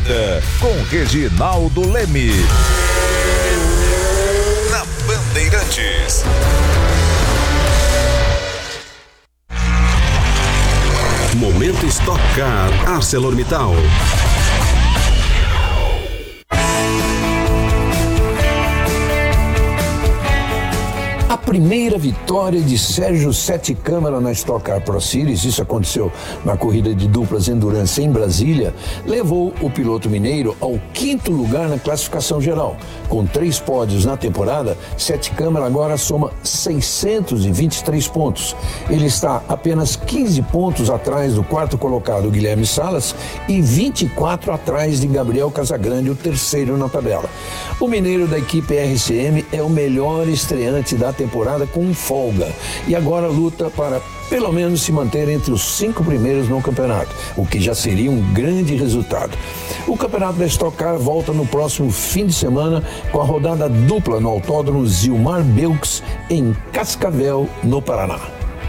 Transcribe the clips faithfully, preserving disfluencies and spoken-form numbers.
Corrida com Reginaldo Leme. Na Bandeirantes. Momento Stock Car ArcelorMittal. A primeira vitória de Sérgio Sete Câmara na Stock Car Pro Series, isso aconteceu na corrida de duplas Endurance em Brasília, levou o piloto mineiro ao quinto lugar na classificação geral. Com três pódios na temporada, Sete Câmara agora soma seiscentos e vinte e três pontos. Ele está apenas quinze pontos atrás do quarto colocado Guilherme Salas e vinte e quatro atrás de Gabriel Casagrande, o terceiro na tabela. O mineiro da equipe R C M é o melhor estreante da temporada com folga e agora luta para pelo menos se manter entre os cinco primeiros no campeonato, o que já seria um grande resultado. O campeonato da Stock Car volta no próximo fim de semana com a rodada dupla no Autódromo Zilmar Belks em Cascavel, no Paraná.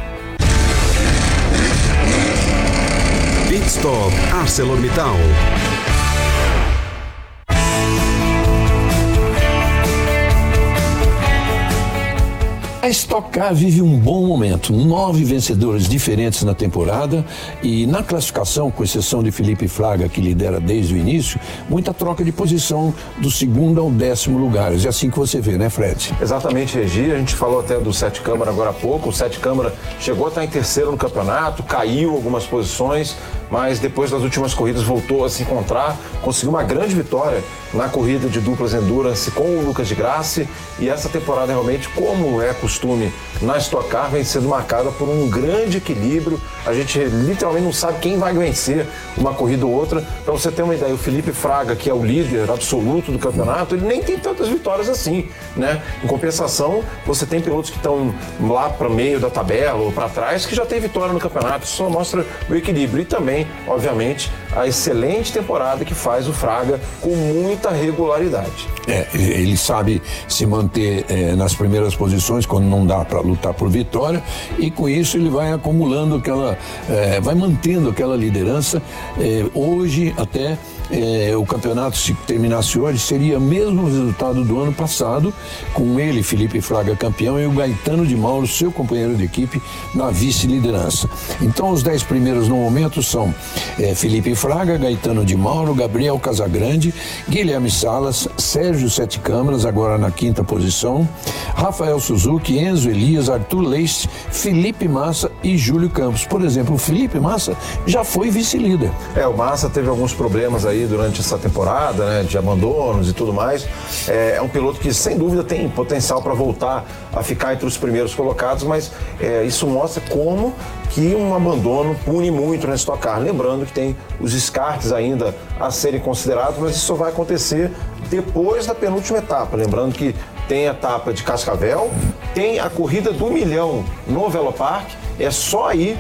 Pit Stop ArcelorMittal. A Stock Car vive um bom momento, nove vencedores diferentes na temporada e na classificação, com exceção de Felipe Fraga, que lidera desde o início, muita troca de posição do segundo ao décimo lugar. É assim que você vê, né, Fred? Exatamente, Regi. A gente falou até do Sete Câmara agora há pouco. O Sete Câmara chegou a estar em terceiro no campeonato, caiu algumas posições, mas depois das últimas corridas voltou a se encontrar, conseguiu uma grande vitória na corrida de duplas Endurance com o Lucas de Grassi, e essa temporada realmente, como é costume na Stock Car, vem sendo marcada por um grande equilíbrio. A gente literalmente não sabe quem vai vencer uma corrida ou outra. Para você ter uma ideia, o Felipe Fraga, que é o líder absoluto do campeonato, ele nem tem tantas vitórias assim, né? Em compensação, você tem pilotos que estão lá para meio da tabela ou para trás que já tem vitória no campeonato. Isso só mostra o equilíbrio e também, obviamente, a excelente temporada que faz o Fraga com muita regularidade. É, ele sabe se manter é, nas primeiras posições quando não dá para lutar por vitória, e com isso ele vai acumulando aquela, é, vai mantendo aquela liderança. É, hoje até é, o campeonato, se terminasse hoje, seria o mesmo resultado do ano passado, com ele, Felipe Fraga, campeão, e o Gaetano de Mauro, seu companheiro de equipe, na vice-liderança. Então os dez primeiros no momento são é, Felipe Fraga, Gaetano de Mauro, Gabriel Casagrande, Guilherme Salas, Sérgio Sete Câmaras, agora na quinta posição, Rafael Suzuki, Enzo Elias, Arthur Leite, Felipe Massa e Júlio Campos. Por exemplo, o Felipe Massa já foi vice-líder. É, o Massa teve alguns problemas aí durante essa temporada, né, de abandonos e tudo mais. É, é um piloto que, sem dúvida, tem potencial para voltar a ficar entre os primeiros colocados, mas é, isso mostra como que um abandono pune muito na Stock Car. Lembrando que tem os descartes ainda a serem considerados, mas isso só vai acontecer depois da penúltima etapa. Lembrando que tem a etapa de Cascavel, tem a corrida do milhão no Velopark, é só aí